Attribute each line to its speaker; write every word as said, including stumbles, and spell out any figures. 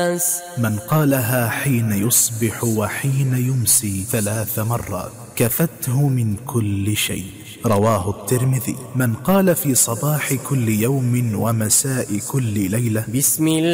Speaker 1: من قالها حين يصبح وحين يمسي ثلاث مرات كفته من كل شيء. رواه الترمذي. من قال في صباح كل يوم ومساء كل ليلة: بسم الله